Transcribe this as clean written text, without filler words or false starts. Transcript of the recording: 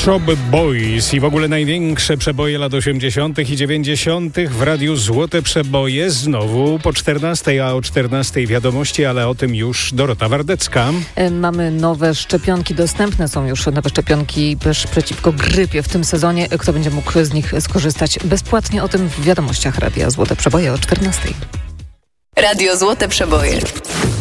Shop Boys i w ogóle największe przeboje lat 80. i 90. w Radiu Złote Przeboje. Znowu po 14, a o 14 wiadomości, ale o tym już Dorota Wardecka. Mamy nowe szczepionki, dostępne są już nowe szczepionki przeciwko grypie w tym sezonie. Kto będzie mógł z nich skorzystać bezpłatnie? O tym w wiadomościach Radia Złote Przeboje o 14. Radio Złote Przeboje.